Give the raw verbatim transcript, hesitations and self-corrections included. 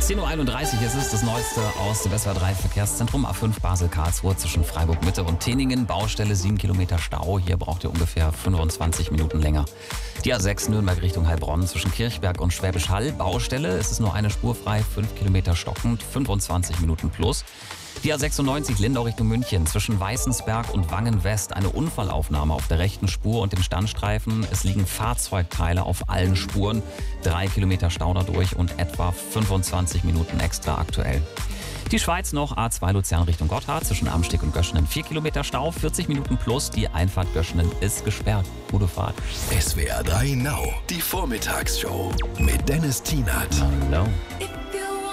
zehn Uhr einunddreißig, es ist das Neueste aus dem S W R drei Verkehrszentrum. A fünf Basel-Karlsruhe zwischen Freiburg-Mitte und Teningen. Baustelle, sieben Kilometer Stau. Hier braucht ihr ungefähr fünfundzwanzig Minuten länger. Die A sechs Nürnberg Richtung Heilbronn zwischen Kirchberg und Schwäbisch Hall. Baustelle, es ist nur eine Spur frei, fünf Kilometer stockend, fünfundzwanzig Minuten plus. Die A sechsundneunzig Lindau Richtung München zwischen Weißensberg und Wangen West. Eine Unfallaufnahme auf der rechten Spur und dem Standstreifen. Es liegen Fahrzeugteile auf allen Spuren. Drei Kilometer Stau dadurch und etwa fünfundzwanzig Minuten extra aktuell. Die Schweiz noch, A zwei Luzern Richtung Gotthard zwischen Amsteg und Göschenen. vier Kilometer Stau, vierzig Minuten plus. Die Einfahrt Göschenen ist gesperrt. Gute Fahrt. S W R drei Now, die Vormittagsshow mit Dennis Tienert. Hallo. If